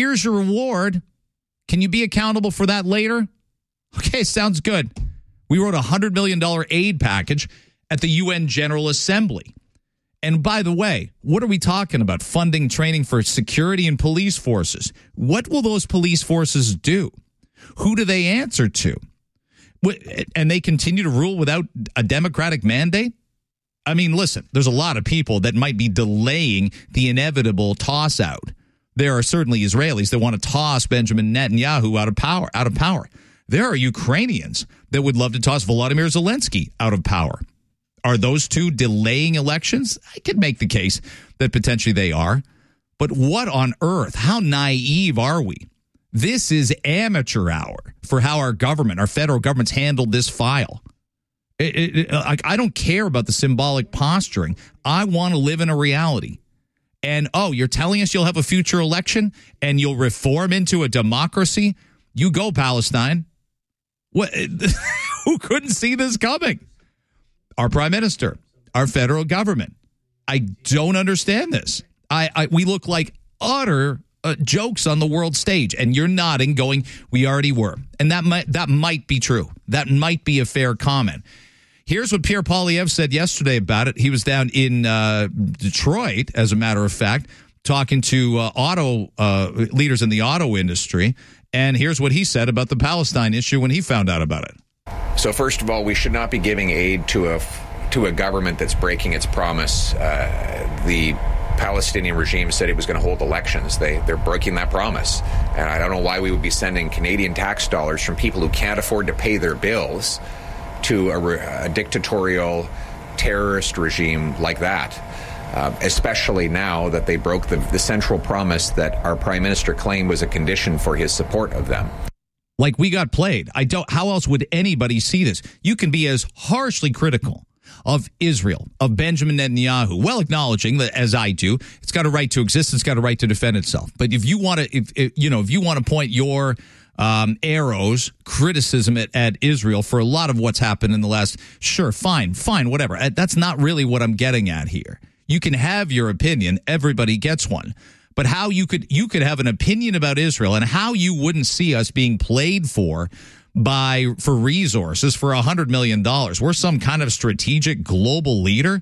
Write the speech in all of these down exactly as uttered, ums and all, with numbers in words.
here's your reward. Can you be accountable for that later? Okay, sounds good. We wrote a one hundred million dollars aid package at the U N General Assembly. And by the way, what are we talking about? Funding training for security and police forces. What will those police forces do? Who do they answer to? And they continue to rule without a democratic mandate? I mean, listen, there's a lot of people that might be delaying the inevitable toss out. There are certainly Israelis that want to toss Benjamin Netanyahu out of power, out of power. There are Ukrainians that would love to toss Volodymyr Zelensky out of power. Are those two delaying elections? I could make the case that potentially they are. But what on earth? How naive are we? This is amateur hour for how our government, our federal government's handled this file. It, it, it, I, I don't care about the symbolic posturing. I want to live in a reality. And, oh, you're telling us you'll have a future election and you'll reform into a democracy? You go, Palestine. What? Who couldn't see this coming? Our prime minister, our federal government. I don't understand this. I, I we look like utter uh, jokes on the world stage, and you're nodding, going, "We already were," and that might that might be true. That might be a fair comment. Here's what Pierre Poilievre said yesterday about it. He was down in uh, Detroit, as a matter of fact, talking to uh, auto uh, leaders in the auto industry, and here's what he said about the Palestine issue when he found out about it. So first of all, we should not be giving aid to a to a government that's breaking its promise. Uh, the Palestinian regime said it was going to hold elections. They they're breaking that promise, and I don't know why we would be sending Canadian tax dollars from people who can't afford to pay their bills to a, a dictatorial terrorist regime like that. Uh, especially now that they broke the, the central promise that our prime minister claimed was a condition for his support of them. Like we got played. I don't. How else would anybody see this? You can be as harshly critical of Israel, of Benjamin Netanyahu, well acknowledging that, as I do, it's got a right to exist. It's got a right to defend itself. But if you want to, if, if you know, if you want to point your um, arrows, criticism at, at Israel for a lot of what's happened in the last, sure, fine, fine, whatever. That's not really what I'm getting at here. You can have your opinion. Everybody gets one. But how you could you could have an opinion about Israel and how you wouldn't see us being played for by for resources for one hundred million dollars. We're some kind of strategic global leader.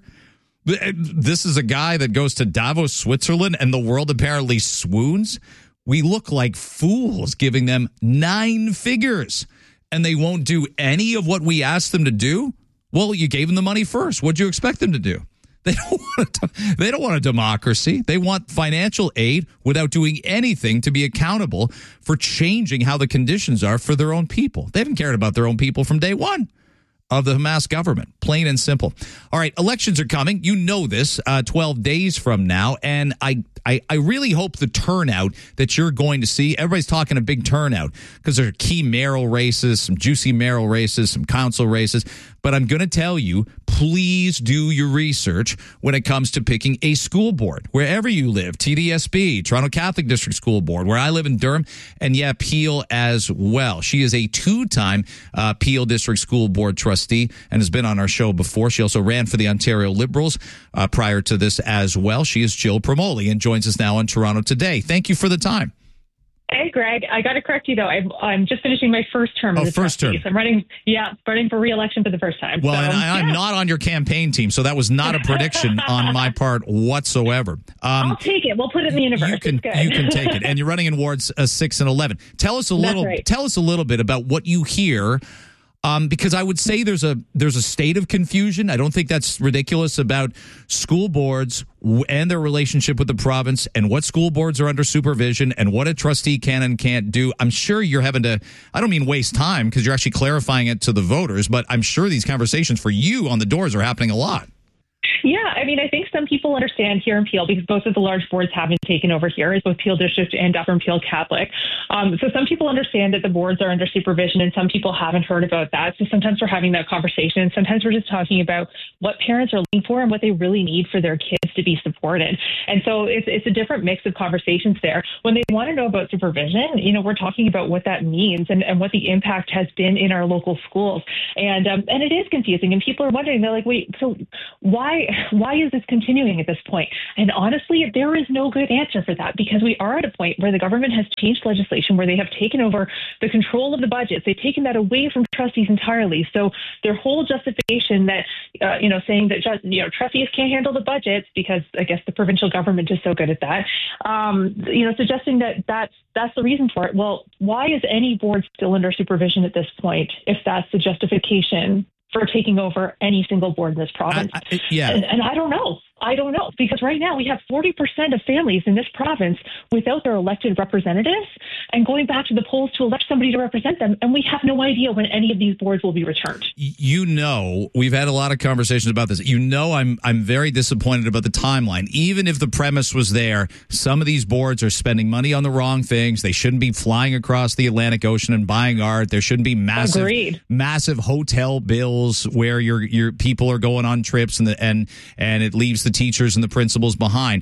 This is a guy that goes to Davos, Switzerland, and the world apparently swoons. We look like fools giving them nine figures, and they won't do any of what we asked them to do. Well, you gave them the money first. What'd you expect them to do? They don't want a, they don't want a democracy. They want financial aid without doing anything to be accountable for changing how the conditions are for their own people. They haven't cared about their own people from day one of the Hamas government, plain and simple. All right, elections are coming. You know this, uh, twelve days from now, and I, I, I really hope the turnout that you're going to see, everybody's talking a big turnout because there are key mayoral races, some juicy mayoral races, some council races, but I'm going to tell you, please do your research when it comes to picking a school board, wherever you live, T D S B, Toronto Catholic District School Board, where I live in Durham, and yeah, Peel as well. She is a two-time uh, Peel District School Board trustee and has been on our show before. She also ran for the Ontario Liberals uh, prior to this as well. She is Jill Promoli and joins us now on Toronto Today. Thank you for the time. Hey, Greg, I got to correct you, though. I'm, I'm just finishing my first term. Oh, as a first trustee, term. So I'm running, yeah, running for re-election for the first time. Well, so, and I, I'm yeah. not on your campaign team, so that was not a prediction on my part whatsoever. Um, I'll take it. We'll put it in the universe. You can, it's good. you can take it. And you're running in wards uh, six and eleven. Tell us a That's little. right. Tell us a little bit about what you hear. Um, because I would say there's a there's a state of confusion. I don't think that's ridiculous about school boards and their relationship with the province and what school boards are under supervision and what a trustee can and can't do. I'm sure you're having to, I don't mean waste time because you're actually clarifying it to the voters, but I'm sure these conversations for you on the doors are happening a lot. Yeah, I mean, I think some people understand here in Peel because both of the large boards have been taken over here, as both Peel District and Dufferin Peel Catholic. Um, so some people understand that the boards are under supervision, and some people haven't heard about that. So sometimes we're having that conversation, and sometimes we're just talking about what parents are looking for and what they really need for their kids to be supported. And so it's it's a different mix of conversations there. When they want to know about supervision, you know, we're talking about what that means and, and what the impact has been in our local schools. And um, and it is confusing, and people are wondering, they're like, wait, so why? why is this continuing at this point? And honestly, there is no good answer for that, because we are at a point where the government has changed legislation where they have taken over the control of the budgets. They've taken that away from trustees entirely. So their whole justification that, uh, you know, saying that just, you know, trustees can't handle the budgets because I guess the provincial government is so good at that, um, you know, suggesting that that's, that's the reason for it. Well, why is any board still under supervision at this point if that's the justification for taking over any single board in this province? I, I, yeah. And, and I don't know. I don't know, because right now we have forty percent of families in this province without their elected representatives and going back to the polls to elect somebody to represent them. And we have no idea when any of these boards will be returned. You know, we've had a lot of conversations about this. You know, I'm I'm very disappointed about the timeline. Even if the premise was there, some of these boards are spending money on the wrong things. They shouldn't be flying across the Atlantic Ocean and buying art. There shouldn't be massive, Agreed. massive hotel bills where your your people are going on trips and the, and and it leaves the teachers and the principals behind.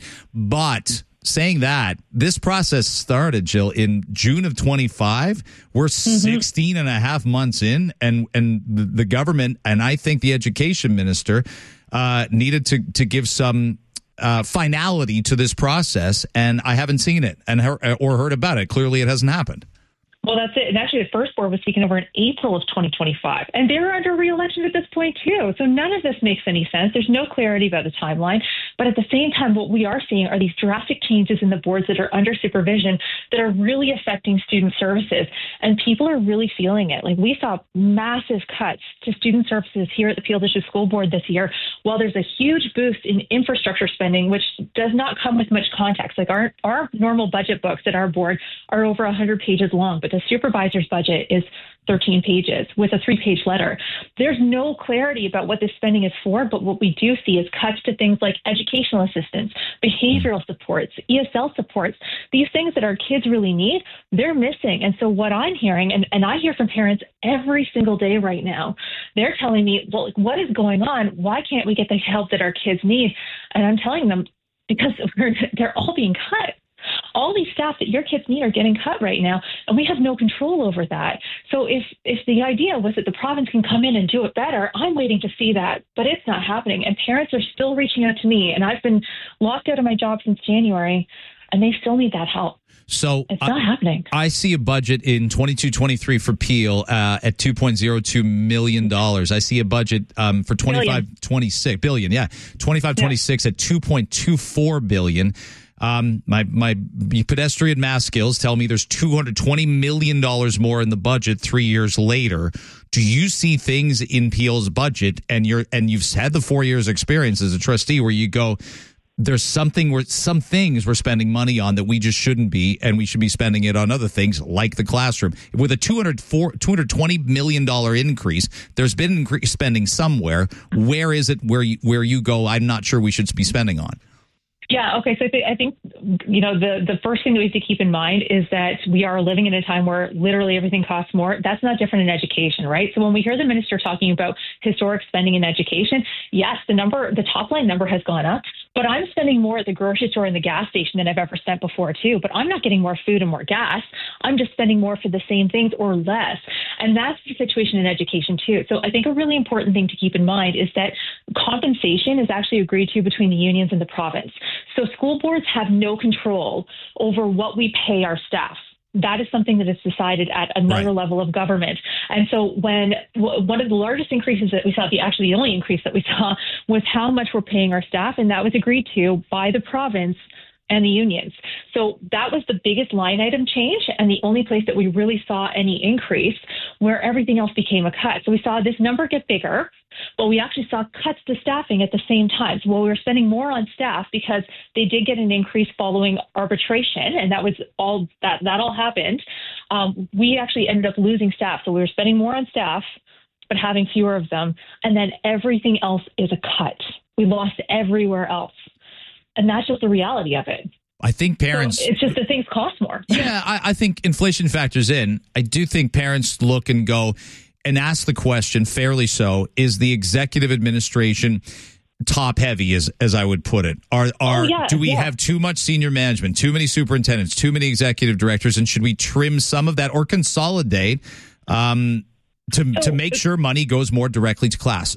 But saying that, this process started, Jill, in June of twenty-five. We're mm-hmm. sixteen and a half months in, and and the, the government, and I think the education minister, uh, needed to to give some uh, finality to this process, and I haven't seen it and or heard about it. Clearly, it hasn't happened. Well, that's it. And actually, the first board was taken over in April of twenty twenty-five. And they're under re-election at this point, too. So none of this makes any sense. There's no clarity about the timeline. But at the same time, what we are seeing are these drastic changes in the boards that are under supervision that are really affecting student services. And people are really feeling it. Like, we saw massive cuts to student services here at the Peel District School Board this year, while there's a huge boost in infrastructure spending, which does not come with much context. Like, our, our normal budget books at our board are over one hundred pages long, but the supervisor's budget is thirteen pages with a three-page letter. There's no clarity about what this spending is for, but what we do see is cuts to things like educational assistance, behavioral supports, E S L supports. These things that our kids really need, they're missing. And so what I'm hearing, and, and I hear from parents every single day right now, they're telling me, well, what is going on? Why can't we get the help that our kids need? And I'm telling them, because we're, they're all being cut. All these staff that your kids need are getting cut right now, and we have no control over that. So if if the idea was that the province can come in and do it better, I'm waiting to see that, but it's not happening. And parents are still reaching out to me, and I've been locked out of my job since January, and they still need that help. So it's not I, happening. I see a budget in twenty-two twenty-three for Peel uh, at two point oh two million dollars. I see a budget um, for twenty-five twenty-six billion. Yeah, twenty-five twenty-six yeah. at two point two four billion. Um, my my pedestrian math skills tell me there's two hundred twenty million dollars more in the budget three years later. Do you see things in Peel's budget, and you're and you've had the four years experience as a trustee, where you go, there's something where some things we're spending money on that we just shouldn't be, and we should be spending it on other things like the classroom. With a two hundred twenty million dollars increase, there's been increased spending somewhere. Where is it where you, where you go, I'm not sure we should be spending on? Yeah, okay. So I think, I think, you know, the, the first thing that we have to keep in mind is that we are living in a time where literally everything costs more. That's not different in education, right? So when we hear the minister talking about historic spending in education, yes, the number, the top line number has gone up, but I'm spending more at the grocery store and the gas station than I've ever spent before too. But I'm not getting more food and more gas. I'm just spending more for the same things or less. And that's the situation in education too. So I think a really important thing to keep in mind is that compensation is actually agreed to between the unions and the province. So school boards have no control over what we pay our staff. That is something that is decided at another right. level of government. And so when w- one of the largest increases that we saw, the actually the only increase that we saw, was how much we're paying our staff, and that was agreed to by the province and the unions. So that was the biggest line item change, and the only place that we really saw any increase, where everything else became a cut. So we saw this number get bigger, but we actually saw cuts to staffing at the same time. So while we were spending more on staff because they did get an increase following arbitration, and that was all that that all happened, um, we actually ended up losing staff. So we were spending more on staff, but having fewer of them, and then everything else is a cut. We lost everywhere else. And that's just the reality of it. I think parents... So it's just that things cost more. Yeah, I, I think inflation factors in. I do think parents look and go and ask the question, fairly so, is the executive administration top heavy, as as I would put it? Are are oh, yeah, do we yeah. have too much senior management, too many superintendents, too many executive directors, and should we trim some of that or consolidate um, to, so, to make sure money goes more directly to classes?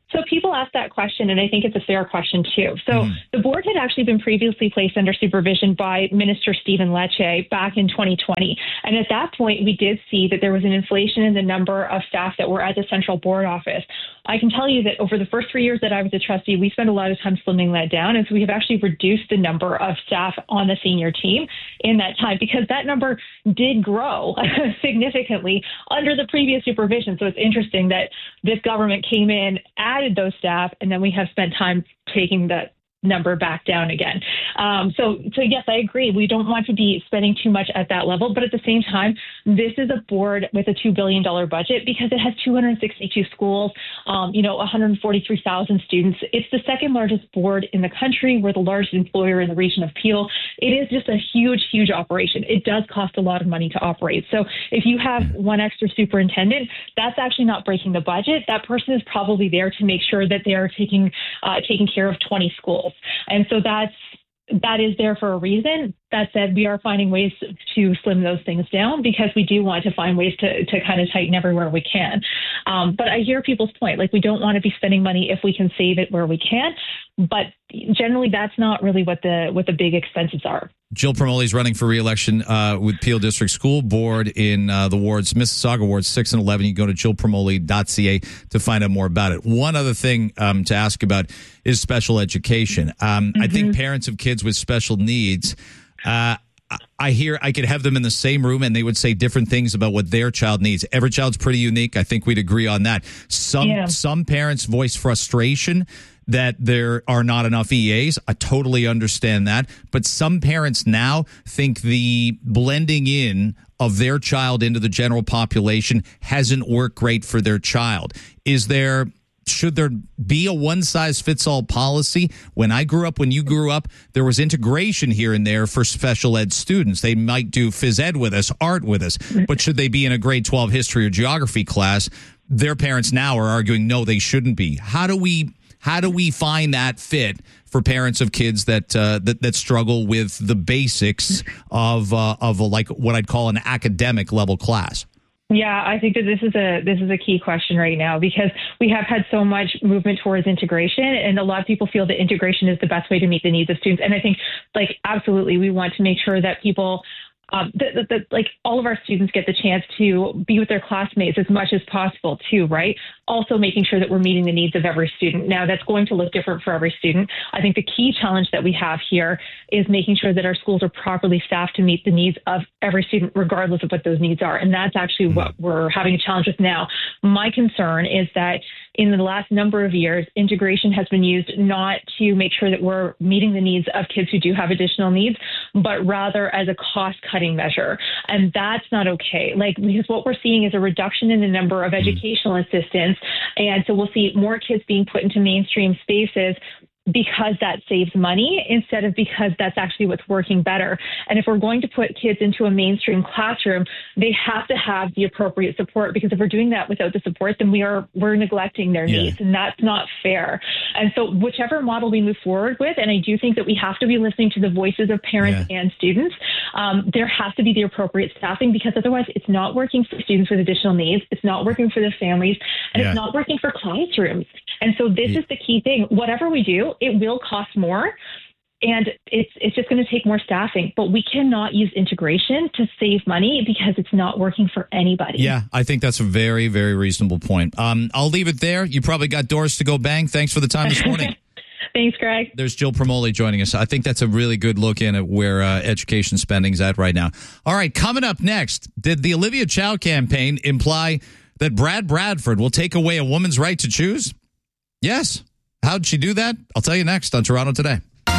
So people ask that question, and I think it's a fair question, too. So mm. the board had actually been previously placed under supervision by Minister Stephen Lecce back in twenty twenty. And at that point, we did see that there was an inflation in the number of staff that were at the central board office. I can tell you that over the first three years that I was a trustee, we spent a lot of time slimming that down. And so we have actually reduced the number of staff on the senior team in that time, because that number did grow significantly under the previous supervision. So it's interesting that this government came in, added those staff, and then we have spent time taking that number back down again. Um, so, so yes, I agree. We don't want to be spending too much at that level, but at the same time, this is a board with a two billion dollars budget because it has two hundred sixty-two schools, um, you know, one hundred forty-three thousand students. It's the second largest board in the country. We're the largest employer in the region of Peel. It is just a huge, huge operation. It does cost a lot of money to operate. So if you have one extra superintendent, that's actually not breaking the budget. That person is probably there to make sure that they are taking, uh, taking care of twenty schools. And so that's that is there for a reason. That said, we are finding ways to slim those things down because we do want to find ways to, to kind of tighten everywhere we can. Um, but I hear people's point. Like, we don't want to be spending money if we can save it where we can. But generally, that's not really what the what the big expenses are. Jill Promoli is running for re-election uh, with Peel District School Board in uh, the wards, Mississauga wards six and eleven. You can go to jill promoli dot c a to find out more about it. One other thing um, to ask about is special education. Um, mm-hmm. I think parents of kids with special needs, uh, I hear I could have them in the same room and they would say different things about what their child needs. Every child's pretty unique. I think we'd agree on that. Some yeah. some parents voice frustration that there are not enough E As. I totally understand that. But some parents now think the blending in of their child into the general population hasn't worked great for their child. Is there, should there be a one-size-fits-all policy? When I grew up, when you grew up, there was integration here and there for special ed students. They might do phys ed with us, art with us, but should they be in a grade twelve history or geography class? Their parents now are arguing, no, they shouldn't be. How do we... How do we find that fit for parents of kids that uh, that, that struggle with the basics of uh, of a, like what I'd call an academic level class? Yeah, I think that this is a this is a key question right now because we have had so much movement towards integration, and a lot of people feel that integration is the best way to meet the needs of students. And I think, like, absolutely, we want to make sure that people. Um, that, that, that, like all of our students get the chance to be with their classmates as much as possible too, right? Also making sure that we're meeting the needs of every student. Now, that's going to look different for every student. I think the key challenge that we have here is making sure that our schools are properly staffed to meet the needs of every student, regardless of what those needs are. And that's actually what we're having a challenge with now. My concern is that in the last number of years, integration has been used not to make sure that we're meeting the needs of kids who do have additional needs, but rather as a cost-cutting measure. And that's not okay. Like, because what we're seeing is a reduction in the number of educational assistants. And so we'll see more kids being put into mainstream spaces because that saves money instead of because that's actually what's working better. And if we're going to put kids into a mainstream classroom, they have to have the appropriate support, because if we're doing that without the support, then we are we're neglecting their yeah. needs, and that's not fair. And so whichever model we move forward with, and I do think that we have to be listening to the voices of parents yeah. and students, um, there has to be the appropriate staffing, because otherwise it's not working for students with additional needs, it's not working for their families, and yeah. it's not working for classrooms. And so this yeah. is the key thing. Whatever we do, it will cost more, and it's it's just going to take more staffing. But we cannot use integration to save money because it's not working for anybody. Yeah, I think that's a very, very reasonable point. Um, I'll leave it there. You probably got doors to go bang. Thanks for the time this morning. Thanks, Greg. There's Jill Promoli joining us. I think that's a really good look in at where uh, education spending's at right now. All right, coming up next, did the Olivia Chow campaign imply that Brad Bradford will take away a woman's right to choose? Yes. How'd she do that? I'll tell you next on Toronto Today.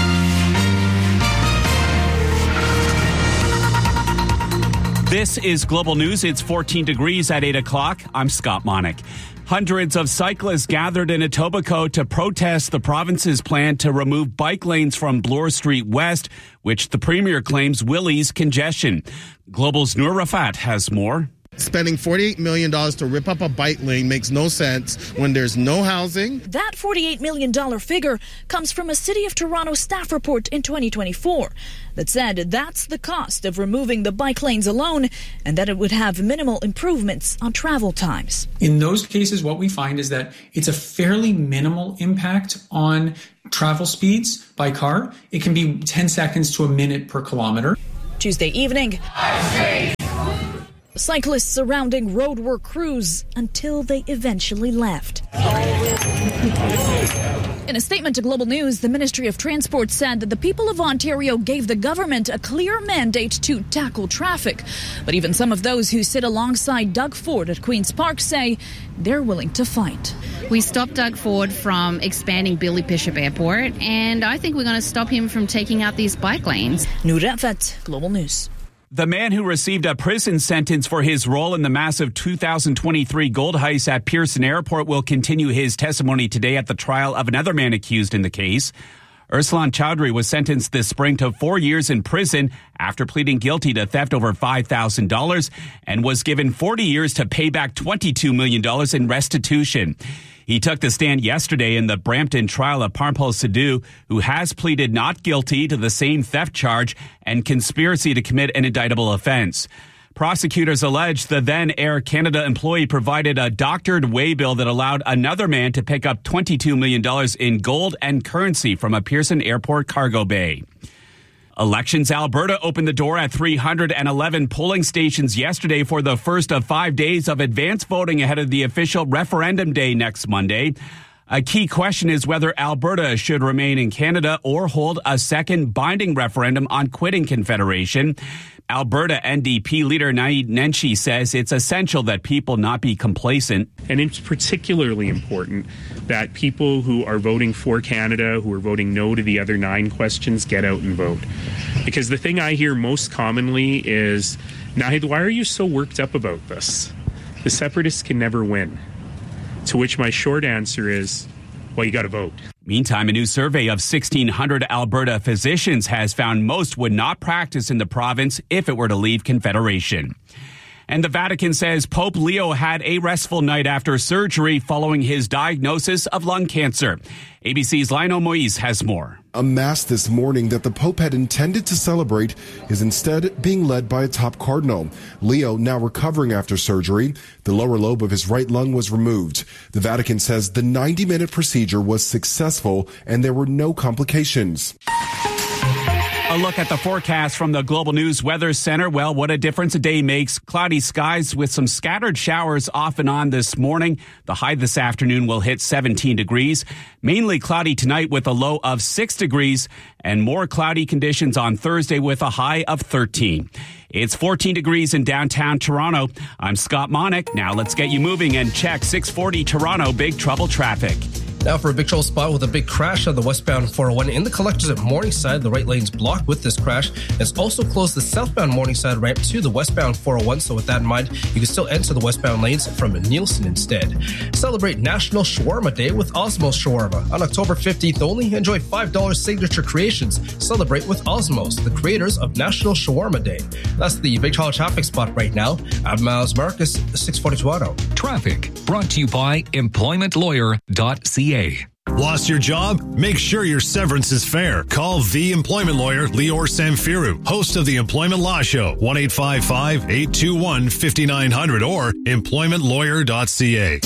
This is Global News. It's fourteen degrees at eight o'clock. I'm Scott Monick. Hundreds of cyclists gathered in Etobicoke to protest the province's plan to remove bike lanes from Bloor Street West, which the premier claims will ease congestion. Global's Noor Rafat has more. Spending forty-eight million dollars to rip up a bike lane makes no sense when there's no housing. That forty-eight million dollars figure comes from a City of Toronto staff report in twenty twenty-four that said that's the cost of removing the bike lanes alone and that it would have minimal improvements on travel times. In those cases, what we find is that it's a fairly minimal impact on travel speeds by car. It can be ten seconds to a minute per kilometer. Tuesday evening, cyclists surrounding roadwork crews until they eventually left. In a statement to Global News, the Ministry of Transport said that the people of Ontario gave the government a clear mandate to tackle traffic. But even some of those who sit alongside Doug Ford at Queen's Park say they're willing to fight. We stopped Doug Ford from expanding Billy Bishop Airport, and I think we're going to stop him from taking out these bike lanes. Noor Rafat, Global News. The man who received a prison sentence for his role in the massive two thousand twenty-three gold heist at Pearson Airport will continue his testimony today at the trial of another man accused in the case. Ursulan Chowdhury was sentenced this spring to four years in prison after pleading guilty to theft over five thousand dollars and was given forty years to pay back twenty-two million dollars in restitution. He took the stand yesterday in the Brampton trial of Parmpal Sidhu, who has pleaded not guilty to the same theft charge and conspiracy to commit an indictable offense. Prosecutors allege the then Air Canada employee provided a doctored waybill that allowed another man to pick up twenty-two million dollars in gold and currency from a Pearson Airport cargo bay. Elections Alberta opened the door at three hundred eleven polling stations yesterday for the first of five days of advance voting ahead of the official referendum day next Monday. A key question is whether Alberta should remain in Canada or hold a second binding referendum on quitting Confederation. Alberta N D P leader Naheed Nenshi says it's essential that people not be complacent. And it's particularly important that people who are voting for Canada, who are voting no to the other nine questions, get out and vote. Because the thing I hear most commonly is, Naheed, why are you so worked up about this? The separatists can never win. To which my short answer is, well, you got to vote. Meantime, a new survey of sixteen hundred Alberta physicians has found most would not practice in the province if it were to leave Confederation. And the Vatican says Pope Leo had a restful night after surgery following his diagnosis of lung cancer. A B C's Lionel Moise has more. A mass this morning that the Pope had intended to celebrate is instead being led by a top cardinal. Leo, now recovering after surgery, the lower lobe of his right lung was removed. The Vatican says the ninety-minute procedure was successful and there were no complications. A look at the forecast from the Global News Weather Center. Well, what a difference a day makes. Cloudy skies with some scattered showers off and on this morning. The high this afternoon will hit seventeen degrees. Mainly cloudy tonight with a low of six degrees and more cloudy conditions on Thursday with a high of thirteen. It's fourteen degrees in downtown Toronto. I'm Scott Monick. Now let's get you moving and check six forty Toronto Big Trouble traffic. Now for a big trouble spot with a big crash on the westbound four oh one in the collectors at Morningside. The right lane's blocked with this crash. It's also closed the southbound Morningside ramp to the westbound four oh one. So with that in mind, you can still enter the westbound lanes from Nielsen instead. Celebrate National Shawarma Day with Osmos Shawarma. On October fifteenth only, enjoy five dollars signature creations. Celebrate with Osmos, the creators of National Shawarma Day. That's the big trouble traffic spot right now. I'm Miles Marcus, six forty Toronto. Traffic brought to you by employment lawyer dot c a. Lost your job? Make sure your severance is fair. Call the employment lawyer, Lior Samfiru, host of the Employment Law Show, one eight five five, eight two one, five nine zero zero or employment lawyer dot c a.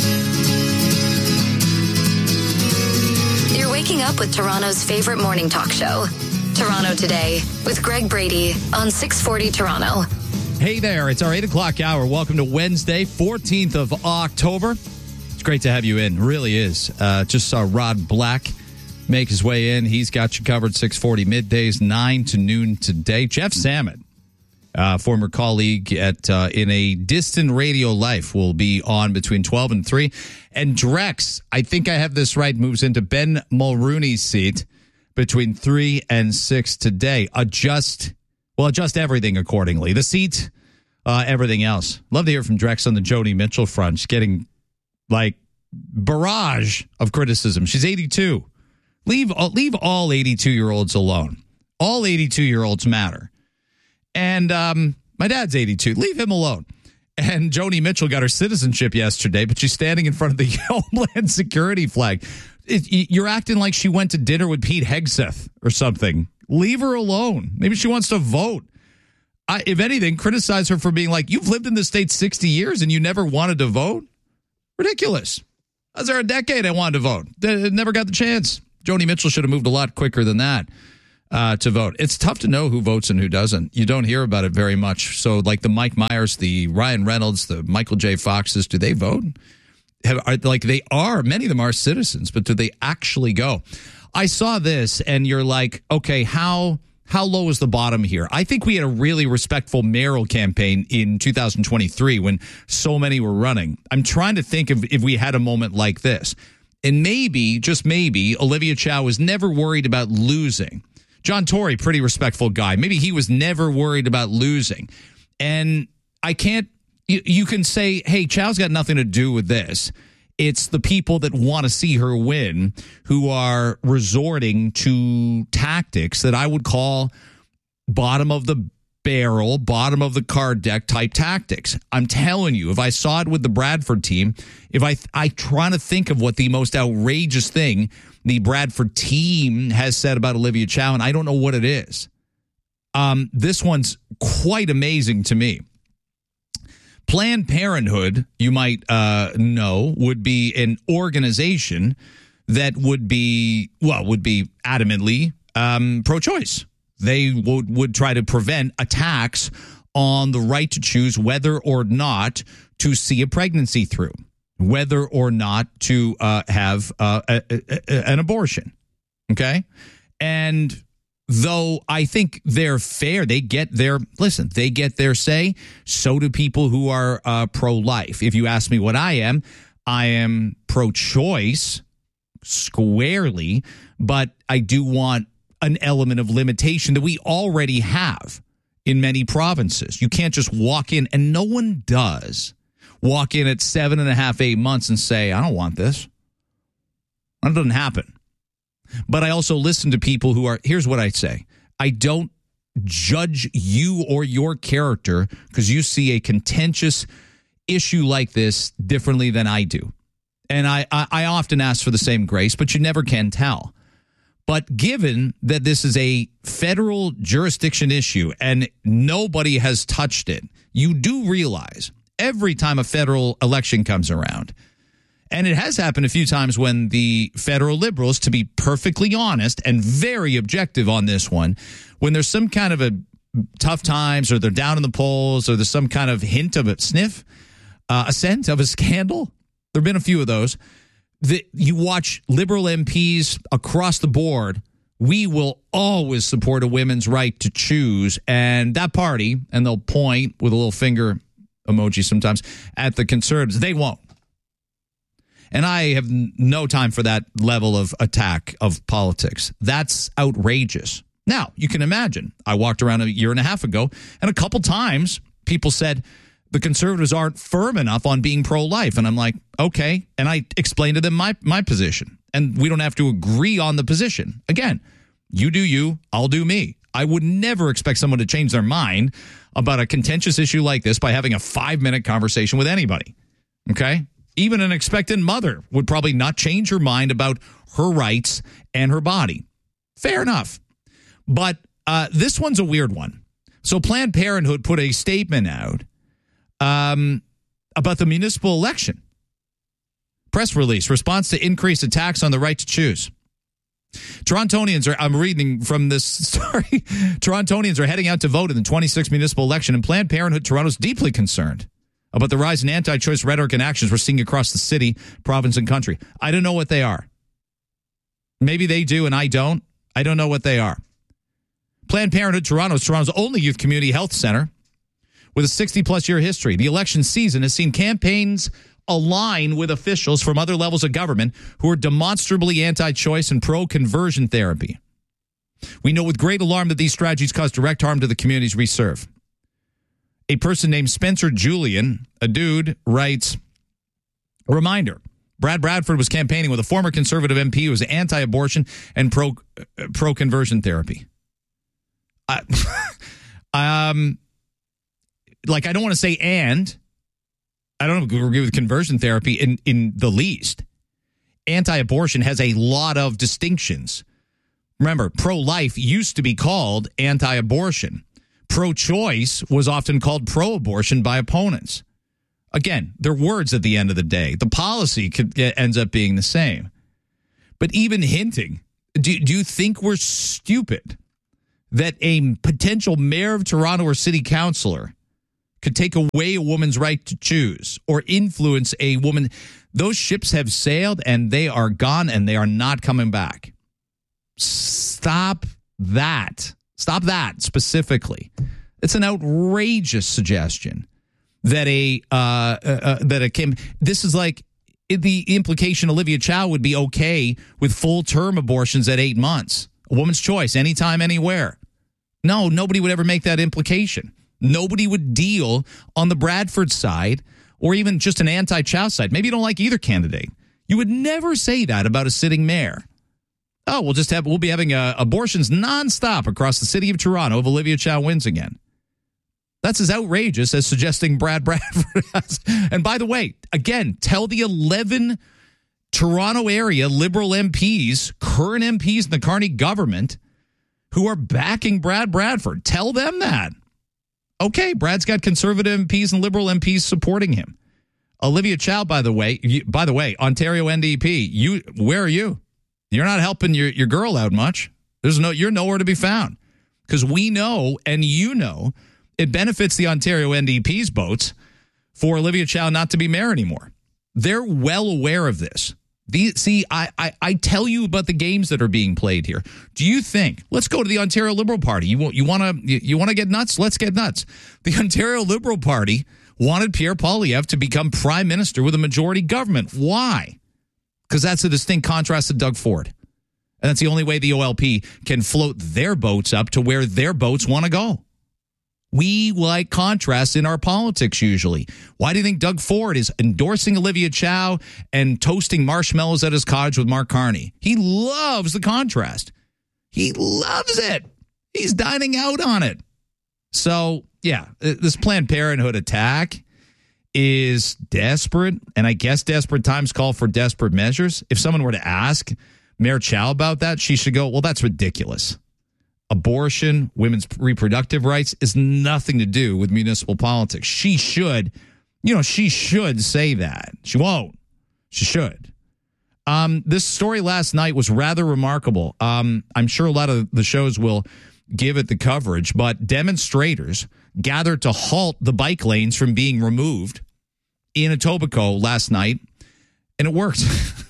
You're waking up with Toronto's favorite morning talk show, Toronto Today, with Greg Brady on six forty Toronto. Hey there, it's our eight o'clock hour. Welcome to Wednesday, fourteenth of October. It's great to have you in. Really is. Uh, just saw Rod Black make his way in. He's got you covered six forty middays, nine to noon today. Jeff Salmon, uh, former colleague at uh, in a distant radio life, will be on between twelve and three. And Drex, I think I have this right, moves into Ben Mulrooney's seat between three and six today. Adjust, well, adjust everything accordingly. The seat, uh, everything else. Love to hear from Drex on the Joni Mitchell front. She's getting like barrage of criticism. She's eighty-two. Leave leave all eighty-two-year-olds alone. All eighty-two-year-olds matter. And um, my dad's eighty-two. Leave him alone. And Joni Mitchell got her citizenship yesterday, but she's standing in front of the Homeland Security flag. It, you're acting like she went to dinner with Pete Hegseth or something. Leave her alone. Maybe she wants to vote. I, if anything, criticize her for being like, you've lived in the state sixty years and you never wanted to vote? Ridiculous. I was there a decade I wanted to vote. Never got the chance. Joni Mitchell should have moved a lot quicker than that uh, to vote. It's tough to know who votes and who doesn't. You don't hear about it very much. So like the Mike Myers, the Ryan Reynolds, the Michael J. Foxes, do they vote? Have, are, like they are. Many of them are citizens, but do they actually go? I saw this and you're like, okay, how... How low is the bottom here? I think we had a really respectful mayoral campaign in two thousand twenty-three when so many were running. I'm trying to think of if we had a moment like this. And maybe, just maybe, Olivia Chow was never worried about losing. John Tory, pretty respectful guy. Maybe he was never worried about losing. And I can't, you, you can say, hey, Chow's got nothing to do with this. It's the people that want to see her win who are resorting to tactics that I would call bottom of the barrel, bottom of the card deck type tactics. I'm telling you, if I saw it with the Bradford team, if I I try to think of what the most outrageous thing the Bradford team has said about Olivia Chow, and I don't know what it is. Um, this one's quite amazing to me. Planned Parenthood, you might uh, know, would be an organization that would be, well, would be adamantly um, pro-choice. They would, would try to prevent attacks on the right to choose whether or not to see a pregnancy through, whether or not to uh, have uh, a, a, an abortion. Okay? And though I think they're fair, they get their, listen, they get their say. So do people who are uh, pro-life. If you ask me what I am, I am pro-choice squarely, but I do want an element of limitation that we already have in many provinces. You can't just walk in, and no one does, walk in at seven and a half, eight months and say, I don't want this. That doesn't happen. But I also listen to people who are, here's what I say. I don't judge you or your character because you see a contentious issue like this differently than I do. And I, I, I often ask for the same grace, but you never can tell. But given that this is a federal jurisdiction issue and nobody has touched it, you do realize every time a federal election comes around, and it has happened a few times when the federal Liberals, to be perfectly honest and very objective on this one, when there's some kind of a tough times or they're down in the polls or there's some kind of hint of a sniff, uh, a scent of a scandal, there have been a few of those, that you watch Liberal M Ps across the board, we will always support a women's right to choose. And that party, and they'll point with a little finger emoji sometimes at the Conservatives, they won't. And I have no time for that level of attack of politics. That's outrageous. Now, you can imagine, I walked around a year and a half ago, and a couple times people said the Conservatives aren't firm enough on being pro-life. And I'm like, okay. And I explained to them my, my position. And we don't have to agree on the position. Again, you do you, I'll do me. I would never expect someone to change their mind about a contentious issue like this by having a five-minute conversation with anybody. Okay? Even an expectant mother would probably not change her mind about her rights and her body. Fair enough. But uh, this one's a weird one. So Planned Parenthood put a statement out um, about the municipal election. Press release, response to increased attacks on the right to choose. Torontonians are, I'm reading from this story, Torontonians are heading out to vote in the twenty-sixth municipal election, and Planned Parenthood Toronto is deeply concerned about the rise in anti-choice rhetoric and actions we're seeing across the city, province, and country. I don't know what they are. Maybe they do and I don't. I don't know what they are. Planned Parenthood Toronto is Toronto's only youth community health center with a sixty-plus year history. The election season has seen campaigns align with officials from other levels of government who are demonstrably anti-choice and pro-conversion therapy. We know with great alarm that these strategies cause direct harm to the communities we serve. A person named Spencer Julian, a dude, writes, reminder, Brad Bradford was campaigning with a former Conservative M P who was anti-abortion and pro, uh, pro-conversion therapy. I, um, like, I don't want to say and, I don't agree with conversion therapy in, in the least. Anti-abortion has a lot of distinctions. Remember, pro-life used to be called anti-abortion. Pro-choice was often called pro-abortion by opponents. Again, they're words at the end of the day. The policy could, ends up being the same. But even hinting, do, do you think we're stupid that a potential mayor of Toronto or city councillor could take away a woman's right to choose or influence a woman? Those ships have sailed and they are gone and they are not coming back. Stop that. Stop that specifically. It's an outrageous suggestion that a uh, uh, that a Kim. This is like the implication Olivia Chow would be okay with full term abortions at eight months. A woman's choice, anytime, anywhere. No, nobody would ever make that implication. Nobody would deal on the Bradford side or even just an anti-Chow side. Maybe you don't like either candidate. You would never say that about a sitting mayor. Oh, we'll just have we'll be having uh, abortions nonstop across the city of Toronto if Olivia Chow wins again. That's as outrageous as suggesting Brad Bradford has. And by the way, again, tell the eleven Toronto area Liberal M Ps, current M Ps in the Carney government, who are backing Brad Bradford. Tell them that. Okay, Brad's got conservative M Ps and Liberal M Ps supporting him. Olivia Chow, by the way, you, by the way, Ontario N D P, you, where are you? You're not helping your, your girl out much. There's no, you're nowhere to be found. Because we know, and you know, it benefits the Ontario N D P's votes for Olivia Chow not to be mayor anymore. They're well aware of this. The, see, I, I, I tell you about the games that are being played here. Do you think, let's go to the Ontario Liberal Party. You, you want to you, you want to get nuts? Let's get nuts. The Ontario Liberal Party wanted Pierre Poilievre to become prime minister with a majority government. Why? Because that's a distinct contrast to Doug Ford. And that's the only way the O L P can float their boats up to where their boats want to go. We like contrast in our politics usually. Why do you think Doug Ford is endorsing Olivia Chow and toasting marshmallows at his cottage with Mark Carney? He loves the contrast. He loves it. He's dining out on it. So, yeah, this Planned Parenthood attack is desperate, and I guess desperate times call for desperate measures. If someone were to ask Mayor Chow about that, she should go, well, that's ridiculous. Abortion, women's reproductive rights is nothing to do with municipal politics. She should, you know, she should say that. She won't. She should. Um, this story last night was rather remarkable. Um, I'm sure a lot of the shows will give it the coverage, but demonstrators gathered to halt the bike lanes from being removed in Etobicoke last night, and it worked.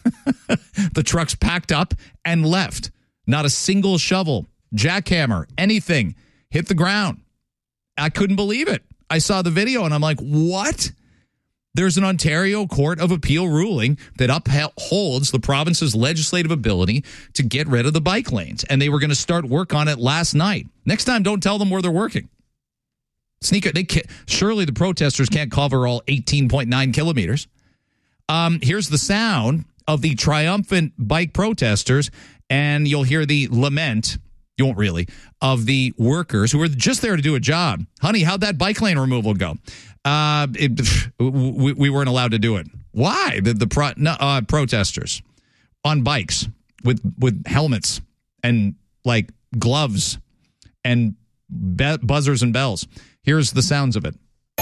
The trucks packed up and left. Not a single shovel, jackhammer, anything hit the ground. I couldn't believe it. I saw the video and I'm like, what? There's an Ontario Court of Appeal ruling that upholds the province's legislative ability to get rid of the bike lanes. And they were going to start work on it last night. Next time, don't tell them where they're working. Sneaker, they can't, surely the protesters can't cover all eighteen point nine kilometers. Um, here's the sound of the triumphant bike protesters, and you'll hear the lament. You won't really, of the workers who were just there to do a job. Honey, how'd that bike lane removal go? Uh, it, we, we weren't allowed to do it. Why? The, the pro, no, uh, protesters on bikes with, with helmets and like gloves and be- buzzers and bells. Here's the sounds of it.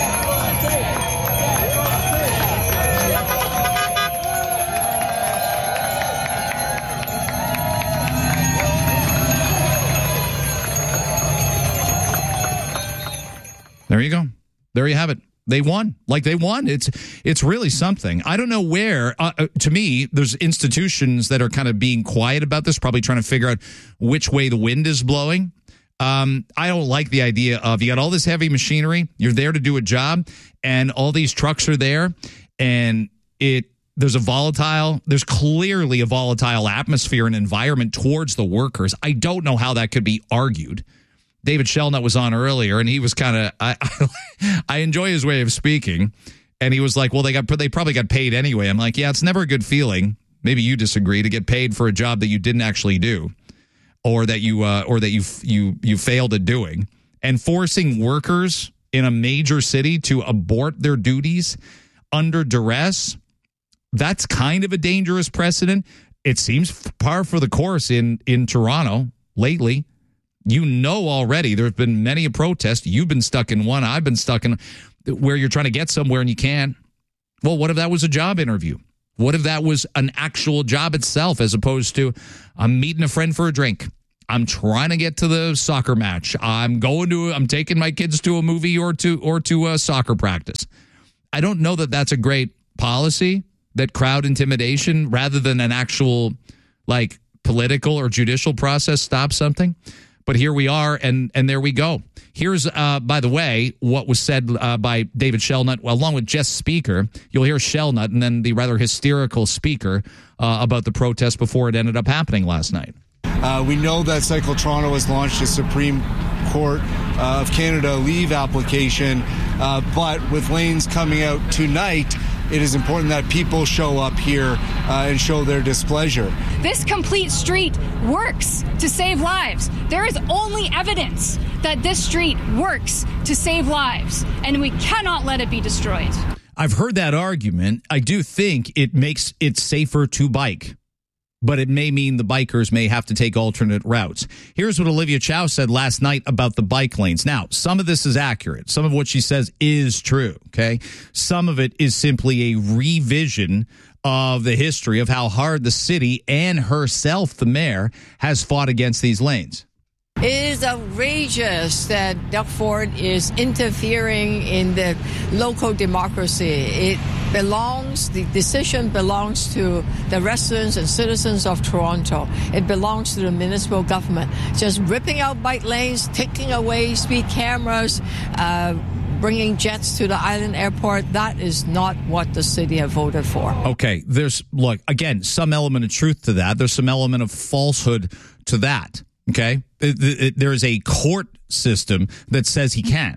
There you go. There you have it. They won. Like they won. It's it's really something. I don't know where. Uh, to me, there's institutions that are kind of being quiet about this, probably trying to figure out which way the wind is blowing. Um, I don't like the idea of you got all this heavy machinery. You're there to do a job, and all these trucks are there, and it there's a volatile. There's clearly a volatile atmosphere and environment towards the workers. I don't know how that could be argued. David Shellnut was on earlier, and he was kind of, I, I I enjoy his way of speaking, and he was like, well, they got they probably got paid anyway. I'm like, yeah, it's never a good feeling. Maybe you disagree, to get paid for a job that you didn't actually do, or that you uh, or that you you you failed at doing, and forcing workers in a major city to abort their duties under duress, that's kind of a dangerous precedent. It seems par for the course in, in Toronto lately. You know already there's been many a protest. You've been stuck in one. I've been stuck in where you're trying to get somewhere and you can't. Well, what if that was a job interview? What if that was an actual job itself as opposed to I'm meeting a friend for a drink? I'm trying to get to the soccer match. I'm going to, I'm taking my kids to a movie or to, or to a soccer practice. I don't know that that's a great policy, that crowd intimidation rather than an actual like political or judicial process stops something. But here we are, and and there we go. Here's, uh, by the way, what was said uh, by David Shellnutt, along with Jess Speaker. You'll hear Shellnutt and then the rather hysterical Speaker uh, about the protest before it ended up happening last night. Uh, we know that Cycle Toronto has launched a Supreme Court uh, of Canada leave application, uh, but with lanes coming out tonight, it is important that people show up here uh, and show their displeasure. This complete street works to save lives. There is only evidence that this street works to save lives, and we cannot let it be destroyed. I've heard that argument. I do think it makes it safer to bike, but it may mean the bikers may have to take alternate routes. Here's what Olivia Chow said last night about the bike lanes. Now, some of this is accurate. Some of what she says is true, okay? Some of it is simply a revision of the history of how hard the city and herself, the mayor, has fought against these lanes. It is outrageous that Doug Ford is interfering in the local democracy. It belongs, the decision belongs to the residents and citizens of Toronto. It belongs to the municipal government. Just ripping out bike lanes, taking away speed cameras, uh, bringing jets to the island airport, that is not what the city have voted for. Okay, there's, look, again, some element of truth to that. There's some element of falsehood to that. Okay, it, it, there is a court system that says he can.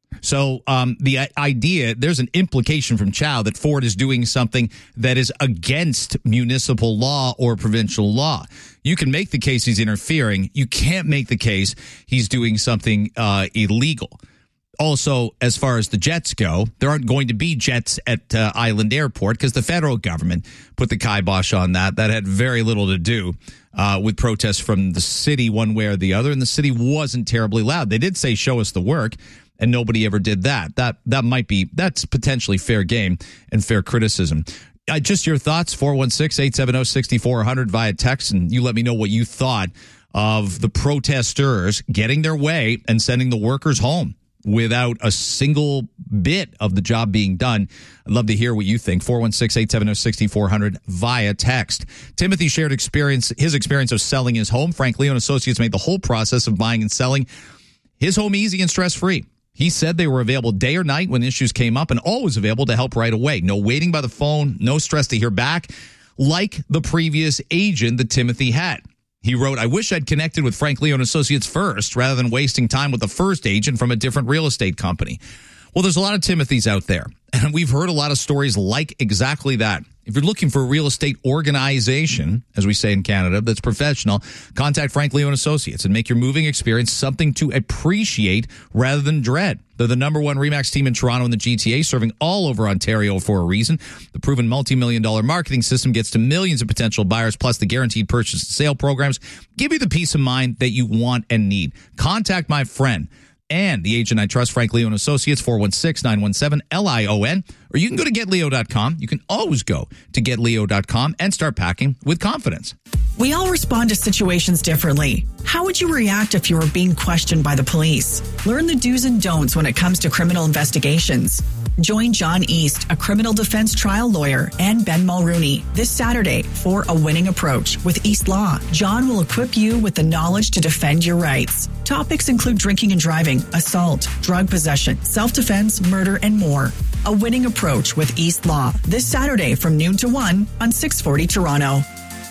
So um, the idea, there's an implication from Chow that Ford is doing something that is against municipal law or provincial law. You can make the case he's interfering. You can't make the case he's doing something uh, illegal. Also, as far as the jets go, there aren't going to be jets at uh, Island Airport because the federal government put the kibosh on that. That had very little to do uh, with protests from the city one way or the other, and the city wasn't terribly loud. They did say, show us the work, and nobody ever did that. That that might be, that's potentially fair game and fair criticism. Uh, just your thoughts, four one six, eight seven zero, six four zero zero via text, and you let me know what you thought of the protesters getting their way and sending the workers home without a single bit of the job being done. I'd love to hear what you think. four one six, eight seven zero, six four zero zero via text. Timothy shared experience, his experience of selling his home. Frank Leo and Associates made the whole process of buying and selling his home easy and stress-free. He said they were available day or night when issues came up and always available to help right away. No waiting by the phone, no stress to hear back, like the previous agent that Timothy had. He wrote, I wish I'd connected with Frank Leo and Associates first rather than wasting time with the first agent from a different real estate company. Well, there's a lot of Timothys out there, and we've heard a lot of stories like exactly that. If you're looking for a real estate organization, as we say in Canada, that's professional, contact Frank Leo and Associates and make your moving experience something to appreciate rather than dread. They're the number one RE/MAX team in Toronto and the G T A, serving all over Ontario for a reason. The proven multi-million dollar marketing system gets to millions of potential buyers, plus the guaranteed purchase and sale programs give you the peace of mind that you want and need. Contact my friend and the agent I trust, Frank Leo and Associates, four one six, nine one seven, L I O N, or you can go to get leo dot com. You can always go to get leo dot com and start packing with confidence. We all respond to situations differently. How would you react if you were being questioned by the police? Learn the do's and don'ts when it comes to criminal investigations. Join John East, a criminal defense trial lawyer, and Ben Mulrooney this Saturday for A Winning Approach with East Law. John will equip you with the knowledge to defend your rights. Topics include drinking and driving, assault, drug possession, self-defense, murder, and more. A Winning Approach with East Law this Saturday from noon to one on six forty Toronto.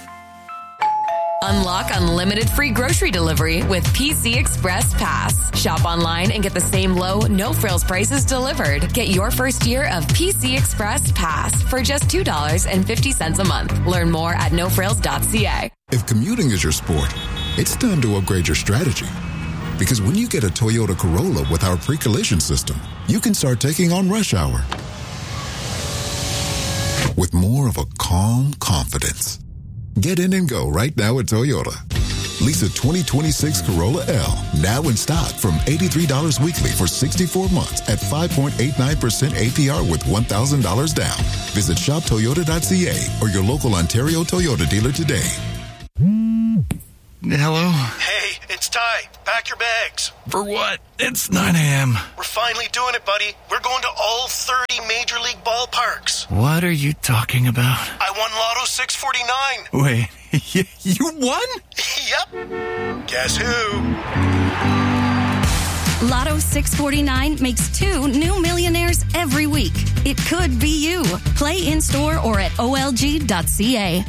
Unlock unlimited free grocery delivery with P C Express Pass. Shop online and get the same low, no-frills prices delivered. Get your first year of P C Express Pass for just two dollars and fifty cents a month. Learn more at no frills dot c a. If commuting is your sport, it's time to upgrade your strategy. Because when you get a Toyota Corolla with our pre-collision system, you can start taking on rush hour. with more of a calm confidence. Get in and go right now at Toyota. Lease a twenty twenty-six Corolla L, now in stock from eighty-three dollars weekly for sixty-four months at five point eight nine percent A P R with one thousand dollars down. Visit shop toyota dot c a or your local Ontario Toyota dealer today. Hello? Hey, it's Ty. Pack your bags. For what? It's nine a.m. We're finally doing it, buddy. We're going to all thirty Major League ballparks. What are you talking about? I won Lotto six forty-nine. Wait, you won? Yep. Guess who? Lotto six forty-nine makes two new millionaires every week. It could be you. Play in-store or at O L G dot c a.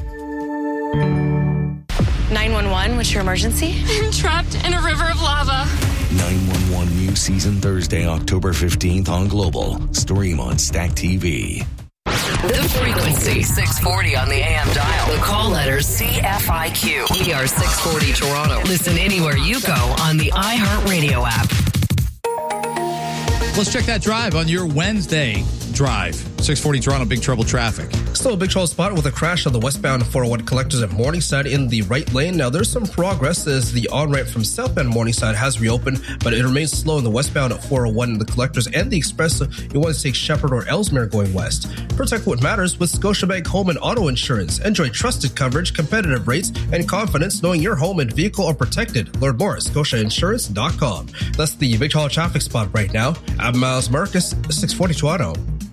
nine one one, what's your emergency? I'm trapped in a river of lava. nine one one new season Thursday, October fifteenth on Global. Stream on Stack T V. The frequency, six forty on the A M dial. The call letters, C F I Q. E R six forty Toronto. Listen anywhere you go on the iHeartRadio app. Let's check that drive on your Wednesday drive. six forty Toronto, big trouble traffic. Still a big trouble spot with a crash on the westbound four oh one collectors at Morningside in the right lane. Now, there's some progress as the on-ramp from southbound Morningside has reopened, but it remains slow in the westbound at four oh one in the collectors and the express. So you want to take Shepherd or Ellesmere going west. Protect what matters with Scotiabank Home and Auto Insurance. Enjoy trusted coverage, competitive rates, and confidence knowing your home and vehicle are protected. Learn more at scotia insurance dot com. That's the big trouble traffic spot right now. I'm Miles Marcus, six forty Toronto.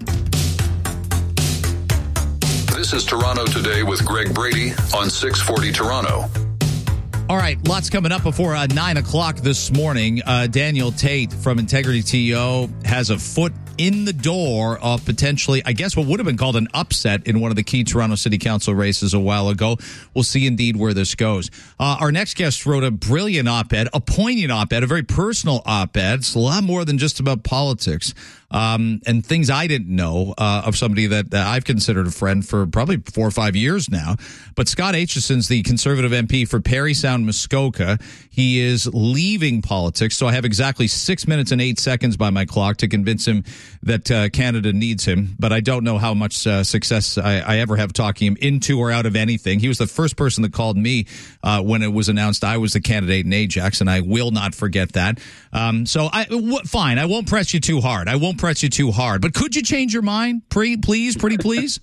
This is Toronto Today with Greg Brady on six forty Toronto. All right, lots coming up before uh, nine o'clock this morning. Uh, Daniel Tate from Integrity T O has a foot in the door of potentially, I guess, what would have been called an upset in one of the key Toronto City Council races a while ago. We'll see indeed where this goes. Uh, our next guest wrote a brilliant op-ed, a poignant op-ed, a very personal op-ed. It's a lot more than just about politics. Um, and things I didn't know uh, of somebody that, that I've considered a friend for probably four or five years now. But Scott Aitchison's the Conservative M P for Parry Sound, Muskoka. He is leaving politics, so I have exactly six minutes and eight seconds by my clock to convince him that uh, Canada needs him. But I don't know how much uh, success I, I ever have talking him into or out of anything. He was the first person that called me uh, when it was announced I was the candidate in Ajax, and I will not forget that. Um, so I w- fine, I won't press you too hard. I won't press you too hard. But could you change your mind, pre, please, pretty please?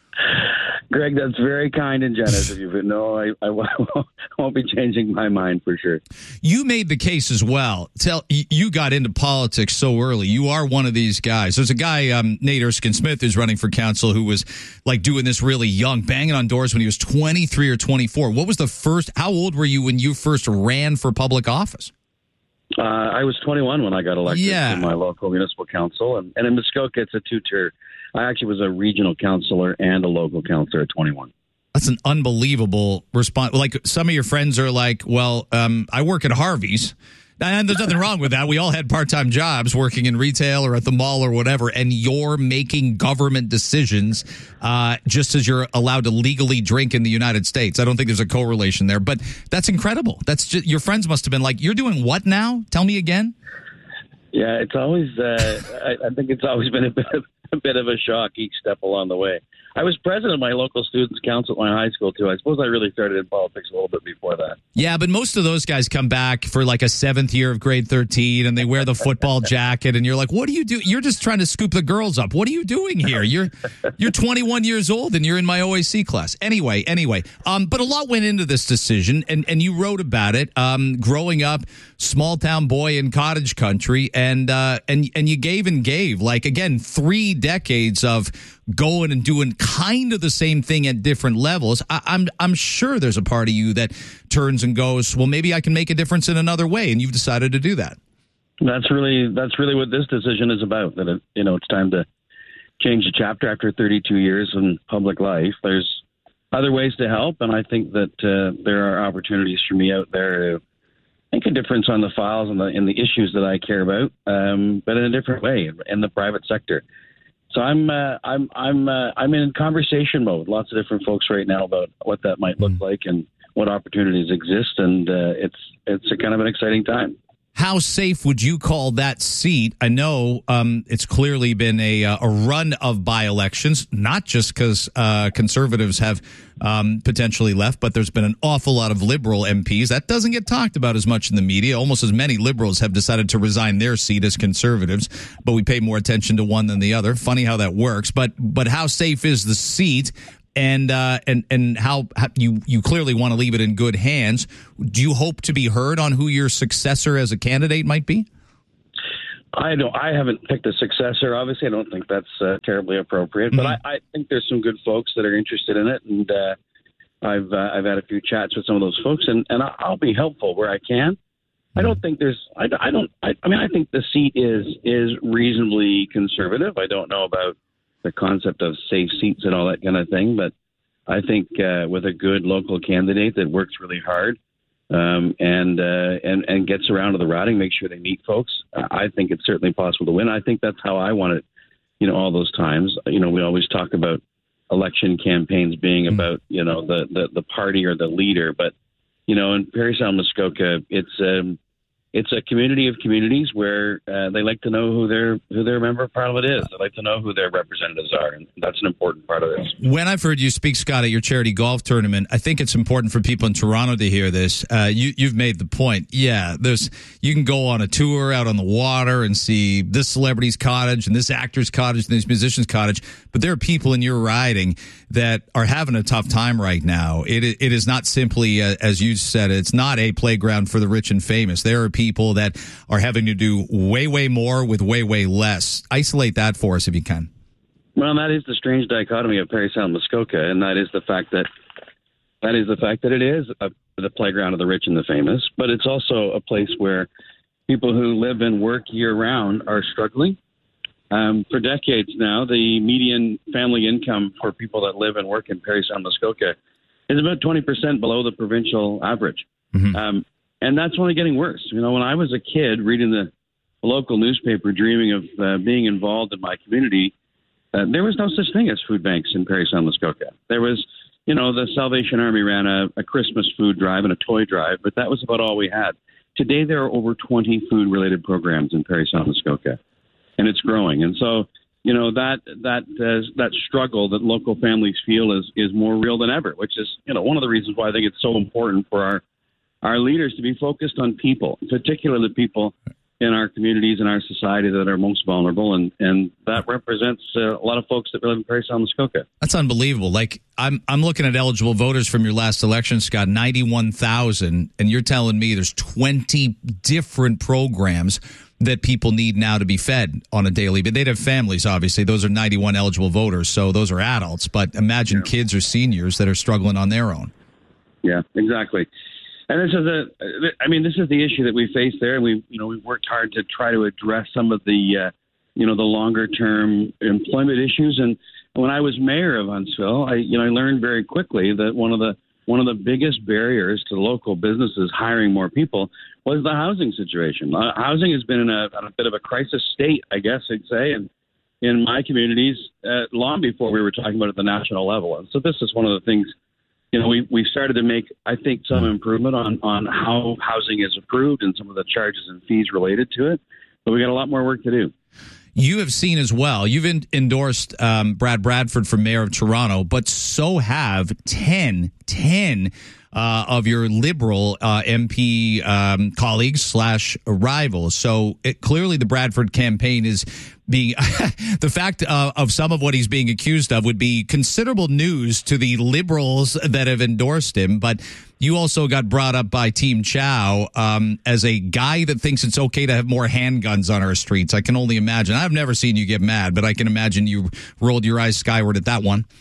Greg, that's very kind and generous of you, but no, I, I won't be changing my mind for sure. You made the case as well. Tell you got into politics so early. You are one of these guys. There's a guy, um, Nate Erskine-Smith, who's running for council, who was like doing this really young, banging on doors when he was twenty-three or twenty-four. What was the first? How old were you when you first ran for public office? Uh, I was twenty-one when I got elected yeah. to my local municipal council, and, and in Muskoka, it's a two-tier. I actually was a regional councillor and a local councillor at twenty-one. That's an unbelievable response. Like, some of your friends are like, well, um, I work at Harvey's. And there's nothing wrong with that. We all had part-time jobs working in retail or at the mall or whatever, and you're making government decisions uh, just as you're allowed to legally drink in the United States. I don't think there's a correlation there, but that's incredible. That's just, your friends must have been like, you're doing what now? Tell me again. Yeah, it's always, uh, I, I think it's always been a bit of a bit of a shock each step along the way. I was president of my local students' council at my high school, too. I suppose I really started in politics a little bit before that. Yeah, but most of those guys come back for like a seventh year of grade thirteen, and they wear the football jacket, and you're like, what do you do? You're just trying to scoop the girls up. What are you doing here? You're you're twenty-one years old, and you're in my O A C class. Anyway, anyway, um, but a lot went into this decision, and, and you wrote about it. Um, growing up, small town boy in cottage country, and uh, and and you gave and gave. Like, again, three decades of going and doing kind of the same thing at different levels. I, I'm I'm sure there's a part of you that turns and goes, well, maybe I can make a difference in another way, and you've decided to do that. That's really that's really what this decision is about. That it, you know, it's time to change the chapter after thirty-two years in public life. There's other ways to help, and I think that uh, there are opportunities for me out there to make a difference on the files and the in the issues that I care about, um, but in a different way in the private sector. So I'm uh, I'm I'm uh, I'm in conversation mode. Lots of different folks right now about what that might look like and what opportunities exist, and uh, it's it's a kind of an exciting time. How safe would you call that seat? I know um, it's clearly been a, a run of by-elections, not just because uh, conservatives have um, potentially left, but there's been an awful lot of liberal M Ps. That doesn't get talked about as much in the media. Almost as many liberals have decided to resign their seat as conservatives, but we pay more attention to one than the other. Funny how that works. But but how safe is the seat? And uh, and and how, how you you clearly want to leave it in good hands. Do you hope to be heard on who your successor as a candidate might be? I don't. I haven't picked a successor. Obviously, I don't think that's uh, terribly appropriate. But mm-hmm. I, I think there's some good folks that are interested in it, and uh, I've uh, I've had a few chats with some of those folks, and, and I'll be helpful where I can. Mm-hmm. I don't think there's. I, I don't. I, I mean, I think the seat is is reasonably conservative. I don't know about the concept of safe seats and all that kind of thing. But I think uh, with a good local candidate that works really hard um, and, uh, and and gets around to the routing, make sure they meet folks, uh, I think it's certainly possible to win. I think that's how I want it, you know, all those times. You know, we always talk about election campaigns being about, you know, the, the, the party or the leader. But, you know, in Parry Sound Muskoka, it's um, it's a community of communities where uh, they like to know who their who their member of parliament is. They like to know who their representatives are, and that's an important part of this. When I've heard you speak, Scott, at your charity golf tournament, I think it's important for people in Toronto to hear this. Uh, you, you've made the point. Yeah, there's you can go on a tour out on the water and see this celebrity's cottage and this actor's cottage and this musician's cottage, but there are people in your riding that are having a tough time right now. It it is not simply, uh, as you said, it's not a playground for the rich and famous. There are people that are having to do way, way more with way, way less. Isolate that for us if you can. Well, that is the strange dichotomy of Parry Sound Muskoka, and that is the fact that that is the fact that it is a, the playground of the rich and the famous, but it's also a place where people who live and work year-round are struggling. Um, for decades now, the median family income for people that live and work in Parry Sound Muskoka is about twenty percent below the provincial average. Mm-hmm. Um, And that's only getting worse. You know, when I was a kid reading the local newspaper, dreaming of uh, being involved in my community, uh, there was no such thing as food banks in Parry Sound Muskoka. There was, you know, the Salvation Army ran a, a Christmas food drive and a toy drive, but that was about all we had. Today, there are over twenty food-related programs in Parry Sound Muskoka, and it's growing. And so, you know, that that uh, that struggle that local families feel is is more real than ever, which is, you know, one of the reasons why I think it's so important for our our leaders to be focused on people, particularly the people in our communities and our society that are most vulnerable. And, and that represents uh, a lot of folks that live in Parry Sound Muskoka. That's unbelievable. Like, I'm I'm looking at eligible voters from your last election, Scott, ninety-one thousand, and you're telling me there's twenty different programs that people need now to be fed on a daily, but they'd have families, obviously. Those are ninety-one eligible voters, so those are adults. But imagine yeah. kids or seniors that are struggling on their own. Yeah, exactly. And this is a, I mean, this is the issue that we face there. And we, you know, we've worked hard to try to address some of the, uh, you know, the longer term employment issues. And when I was mayor of Huntsville, I, you know, I learned very quickly that one of the, one of the biggest barriers to local businesses hiring more people was the housing situation. Uh, housing has been in a, in a bit of a crisis state, I guess I'd say, and in my communities uh, long before we were talking about it at the national level. And so this is one of the things. You know, we we started to make, I think, some improvement on, on how housing is approved and some of the charges and fees related to it. But we got a lot more work to do. You have seen as well, you've in, endorsed um, Brad Bradford for mayor of Toronto, but so have ten, ten uh, of your Liberal uh, M P um, colleagues slash rivals. So it, clearly the Bradford campaign is being the fact uh, of some of what he's being accused of would be considerable news to the Liberals that have endorsed him. But you also got brought up by Team Chow um, as a guy that thinks it's okay to have more handguns on our streets. I can only imagine. I've never seen you get mad, but I can imagine you rolled your eyes skyward at that one.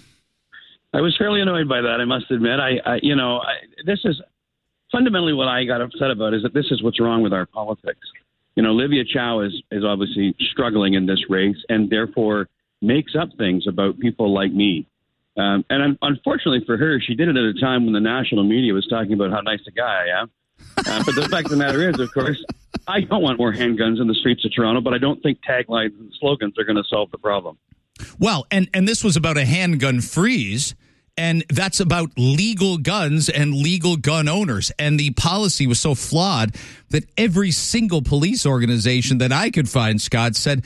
I was fairly annoyed by that, I must admit. I, I you know, I, this is fundamentally what I got upset about is that this is what's wrong with our politics. You know, Olivia Chow is, is obviously struggling in this race and therefore makes up things about people like me. Um, and unfortunately for her, she did it at a time when the national media was talking about how nice a guy I am. Uh, but the fact of the matter is, of course, I don't want more handguns in the streets of Toronto, but I don't think taglines and slogans are going to solve the problem. Well, and, and this was about a handgun freeze. and that's about legal guns and legal gun owners. And the policy was so flawed that every single police organization that I could find, Scott, said,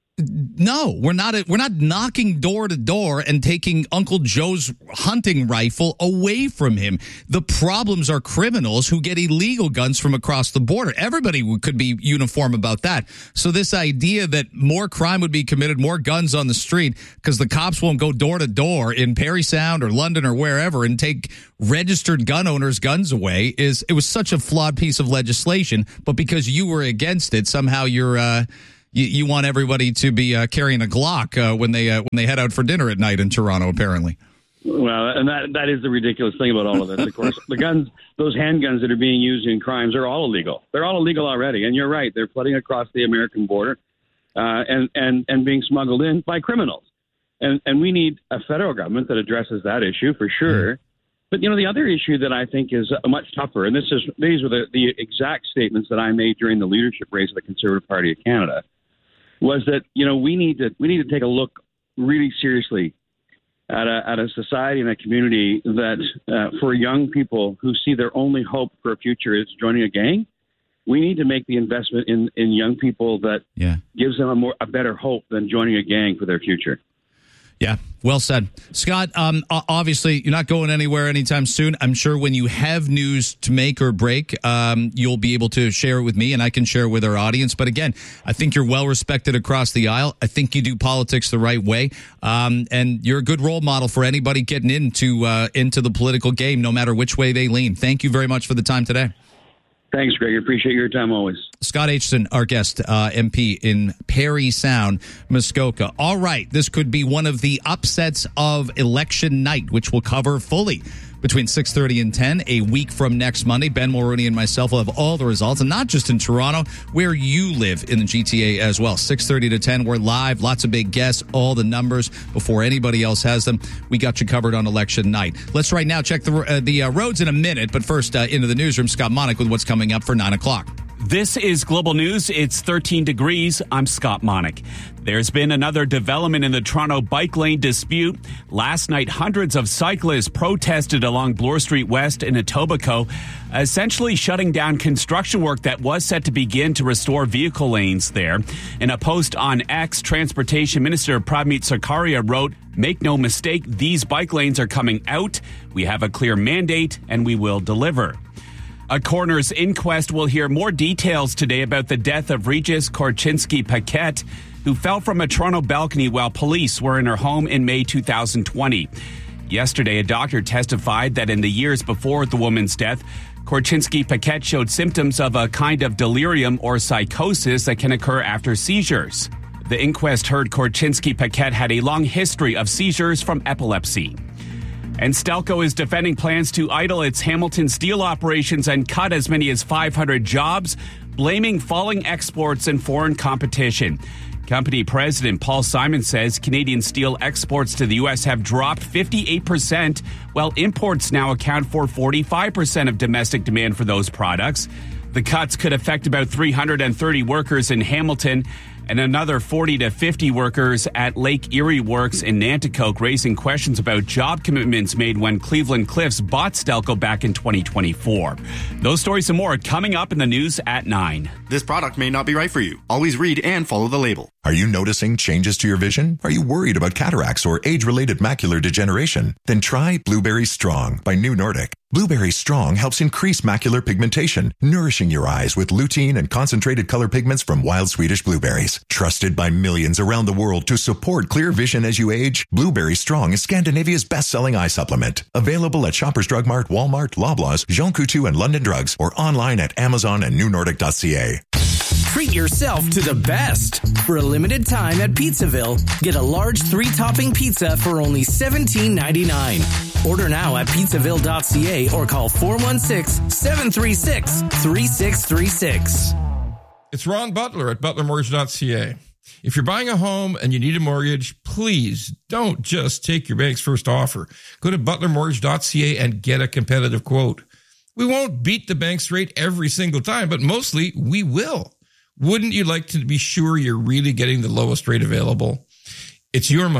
no, we're not we're not knocking door to door and taking Uncle Joe's hunting rifle away from him. The problems are criminals who get illegal guns from across the border. Everybody could be uniform about that. So this idea that more crime would be committed, more guns on the street because the cops won't go door to door in Parry Sound or London or wherever and take registered gun owners' guns away is it was such a flawed piece of legislation. But because you were against it, somehow you're uh, You, you want everybody to be uh, carrying a Glock uh, when they uh, when they head out for dinner at night in Toronto, apparently. Well, and that that is the ridiculous thing about all of this. Of course, the guns, those handguns that are being used in crimes are all illegal. They're all illegal already. And you're right. They're flooding across the American border uh, and, and, and being smuggled in by criminals. And, and we need a federal government that addresses that issue for sure. Mm. But, you know, the other issue that I think is much tougher, and this is these were the, the exact statements that I made during the leadership race of the Conservative Party of Canada, was that, you know, we need to we need to take a look really seriously at a, at a society and a community that uh, for young people who see their only hope for a future is joining a gang. We need to make the investment in, in young people that yeah. gives them a more a better hope than joining a gang for their future. Yeah, well said. Scott, um, obviously, you're not going anywhere anytime soon. I'm sure when you have news to make or break, um, you'll be able to share it with me, and I can share it with our audience. But again, I think you're well respected across the aisle. I think you do politics the right way, um, and you're a good role model for anybody getting into uh, into the political game, no matter which way they lean. Thank you very much for the time today. Thanks, Greg. I appreciate your time always. Scott Aitchison, our guest, uh, M P in Parry Sound, Muskoka. All right, this could be one of the upsets of election night, which we'll cover fully between six thirty and ten, a week from next Monday. Ben Mulroney and myself will have all the results, and not just in Toronto, where you live in the G T A as well. six thirty to ten, we're live, lots of big guests, all the numbers before anybody else has them. We got you covered on election night. Let's right now check the, uh, the uh, roads in a minute, but first uh, into the newsroom, Scott Monick with what's coming up for nine o'clock. This is Global News. It's thirteen degrees. I'm Scott Monick. There's been another development in the Toronto bike lane dispute. Last night, hundreds of cyclists protested along Bloor Street West in Etobicoke, essentially shutting down construction work that was set to begin to restore vehicle lanes there. In a post on X, Transportation Minister Pramit Sarkaria wrote, "Make no mistake, these bike lanes are coming out. We have a clear mandate and we will deliver." A coroner's inquest will hear more details today about the death of Regis Korchinski-Paquette, who fell from a Toronto balcony while police were in her home in May two thousand twenty. Yesterday, a doctor testified that in the years before the woman's death, Korchinski-Paquette showed symptoms of a kind of delirium or psychosis that can occur after seizures. The inquest heard Korchinski-Paquette had a long history of seizures from epilepsy. And Stelco is defending plans to idle its Hamilton steel operations and cut as many as five hundred jobs, blaming falling exports and foreign competition. Company President Paul Simon says Canadian steel exports to the U S have dropped fifty-eight percent, while imports now account for forty-five percent of domestic demand for those products. The cuts could affect about three hundred thirty workers in Hamilton and another forty to fifty workers at Lake Erie Works in Nanticoke, raising questions about job commitments made when Cleveland Cliffs bought Stelco back in twenty twenty-four. Those stories and more coming up in the news at nine. This product may not be right for you. Always read and follow the label. Are you noticing changes to your vision? Are you worried about cataracts or age-related macular degeneration? Then try Blueberry Strong by New Nordic. Blueberry Strong helps increase macular pigmentation, nourishing your eyes with lutein and concentrated color pigments from wild Swedish blueberries. Trusted by millions around the world to support clear vision as you age, Blueberry Strong is Scandinavia's best-selling eye supplement. Available at Shoppers Drug Mart, Walmart, Loblaws, Jean Coutu, and London Drugs, or online at Amazon and new nordic dot c a. Treat yourself to the best. For a limited time at Pizzaville, get a large three-topping pizza for only seventeen ninety-nine. Order now at pizzaville dot c a or call four one six, seven three six, three six three six. It's Ron Butler at butler mortgage dot c a. If you're buying a home and you need a mortgage, please don't just take your bank's first offer. Go to butler mortgage dot c a and get a competitive quote. We won't beat the bank's rate every single time, but mostly we will. Wouldn't you like to be sure you're really getting the lowest rate available? It's your money.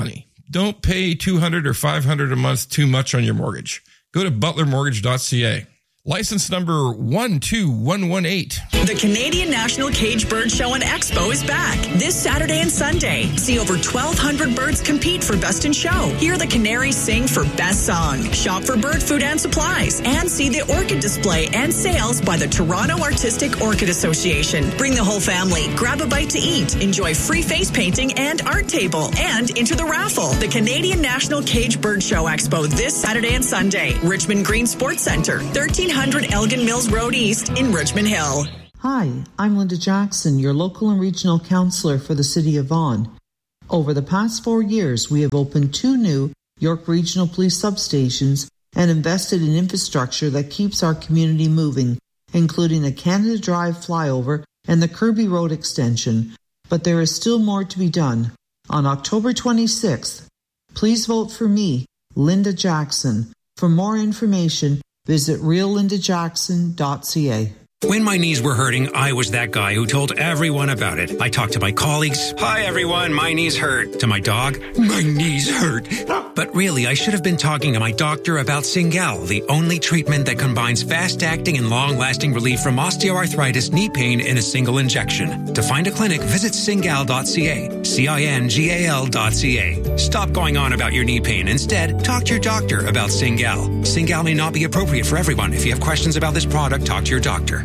don't pay two hundred dollars or five hundred dollars a month too much on your mortgage. Go to butler mortgage dot c a. License number one two one one eight. The Canadian National Cage Bird Show and Expo is back this Saturday and Sunday. See over twelve hundred birds compete for Best in Show. Hear the canaries sing for Best Song. Shop for bird food and supplies. And see the orchid display and sales by the Toronto Artistic Orchid Association. Bring the whole family. Grab a bite to eat. Enjoy free face painting and art table. And enter the raffle. The Canadian National Cage Bird Show Expo this Saturday and Sunday. Richmond Green Sports Centre, thirteen hundred Elgin Mills Road East in Richmond Hill. Hi, I'm Linda Jackson, your local and regional councillor for the City of Vaughan. Over the past four years, we have opened two new York Regional Police substations and invested in infrastructure that keeps our community moving, including the Canada Drive flyover and the Kirby Road extension. But there is still more to be done. On October twenty-sixth, please vote for me, Linda Jackson. For more information, visit real linda jackson dot c a. When my knees were hurting, I was that guy who told everyone about it. I talked to my colleagues. Hi, everyone. My knees hurt. To my dog. My knees hurt. But really, I should have been talking to my doctor about Cingal, the only treatment that combines fast-acting and long-lasting relief from osteoarthritis knee pain in a single injection. To find a clinic, visit cingal dot c a. C I N G A L dot C A. Stop going on about your knee pain. Instead, talk to your doctor about Cingal. Cingal may not be appropriate for everyone. If you have questions about this product, talk to your doctor.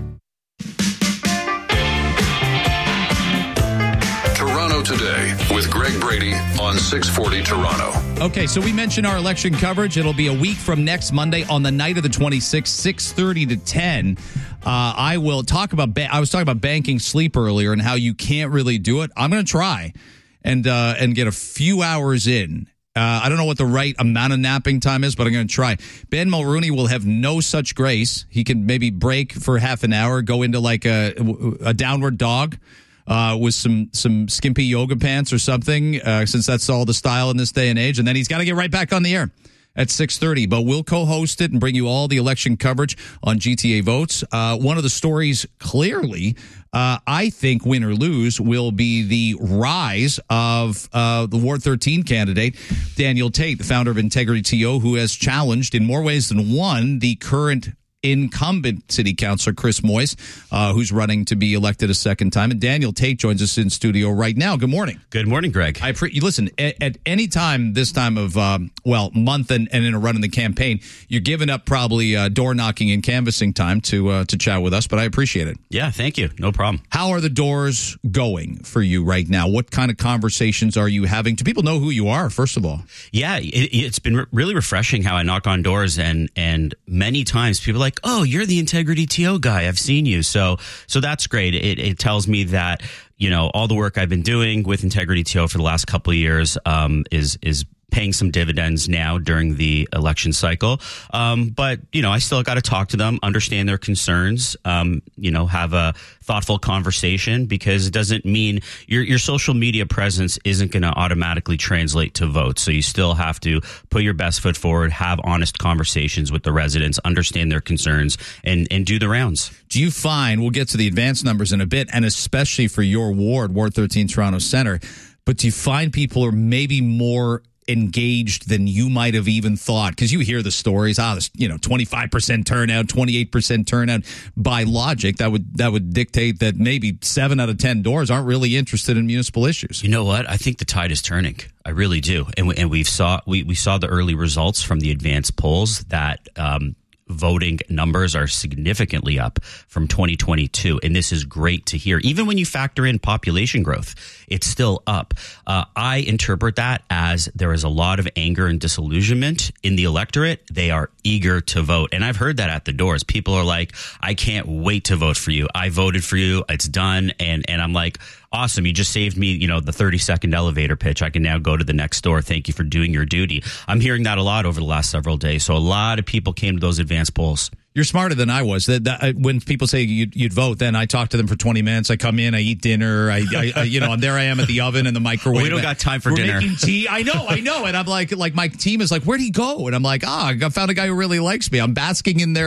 Today with Greg Brady on six forty Toronto. Okay, so we mentioned our election coverage. It'll be a week from next Monday on the night of the twenty-sixth, six thirty to ten. Uh, I will talk about, ba- I was talking about banking sleep earlier and how you can't really do it. I'm going to try and, uh, and get a few hours in. Uh, I don't know what the right amount of napping time is, but I'm going to try. Ben Mulrooney will have no such grace. He can maybe break for half an hour, go into like a, a downward dog. Uh, with some some skimpy yoga pants or something, uh, since that's all the style in this day and age. And then he's got to get right back on the air at six thirty. But we'll co-host it and bring you all the election coverage on G T A Votes. Uh, one of the stories, clearly, uh, I think, win or lose, will be the rise of uh, the Ward thirteen candidate, Daniel Tate, the founder of Integrity T O, who has challenged in more ways than one the current incumbent city councilor Chris Moyes, uh, who's running to be elected a second time. And Daniel Tate joins us in studio right now. Good morning. Good morning, Greg. I pre- listen, at, at any time this time of, um, well, month and, and in a run in the campaign, you're giving up probably uh, door knocking and canvassing time to uh, to chat with us, but I appreciate it. Yeah, thank you. No problem. How are the doors going for you right now? What kind of conversations are you having? Do people know who you are, first of all? Yeah, it, it's been re- really refreshing how I knock on doors, and and many times people are like, oh, you're the Integrity T O guy. I've seen you. So, so that's great. It, it tells me that, you know, all the work I've been doing with Integrity T O for the last couple of years, um, is, is paying some dividends now during the election cycle. Um, but, you know, I still got to talk to them, understand their concerns, um, you know, have a thoughtful conversation, because it doesn't mean your, your social media presence isn't going to automatically translate to votes. So you still have to put your best foot forward, have honest conversations with the residents, understand their concerns, and, and do the rounds. Do you find, we'll get to the advanced numbers in a bit, and especially for your ward, Ward thirteen, Toronto Centre, but do you find people are maybe more engaged than you might have even thought? Because you hear the stories, ah, this, you know, twenty-five percent turnout, twenty-eight percent turnout. By logic, that would that would dictate that maybe seven out of ten doors aren't really interested in municipal issues. You know what? I think the tide is turning. I really do, and we, and we've saw we we saw the early results from the advanced polls that um, voting numbers are significantly up from twenty twenty-two. And this is great to hear. Even when you factor in population growth, it's still up. Uh, I interpret that as there is a lot of anger and disillusionment in the electorate. They are eager to vote. And I've heard that at the doors. People are like, I can't wait to vote for you. I voted for you. It's done. And, and I'm like, awesome. You just saved me, you know, the thirty second elevator pitch. I can now go to the next door. Thank you for doing your duty. I'm hearing that a lot over the last several days. So a lot of people came to those advanced polls. You're smarter than I was. That, that uh, when people say you'd, you'd vote, then I talk to them for twenty minutes. I come in, I eat dinner. I, I, I you know, and there I am at the oven and the microwave. Well, we don't got time for We're dinner. Making tea. I know, I know. And I'm like, like my team is like, where'd he go? And I'm like, ah, I found a guy who really likes me. I'm basking in their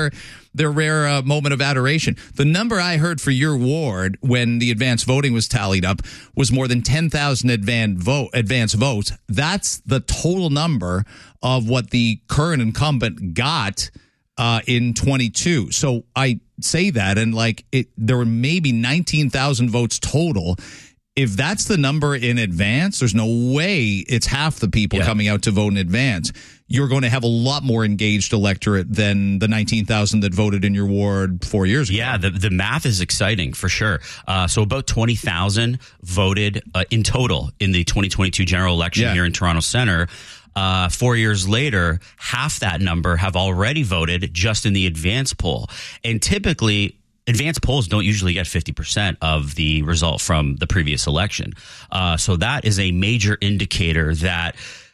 their rare uh, moment of adoration. The number I heard for your ward when the advance voting was tallied up was more than ten thousand advance vote advance votes. That's the total number of what the current incumbent got uh, in twenty-two. So I say that, and like it, there were maybe nineteen thousand votes total. If that's the number in advance, there's no way it's half the people yeah. coming out to vote in advance. You're going to have a lot more engaged electorate than the nineteen thousand that voted in your ward four years ago. Yeah, the, the math is exciting for sure. Uh, so about twenty thousand voted uh, in total in the twenty twenty-two general election yeah. here in Toronto Centre. Uh, four years later, half that number have already voted just in the advance poll. And typically, advanced polls don't usually get fifty percent of the result from the previous election. Uh, so that is a major indicator that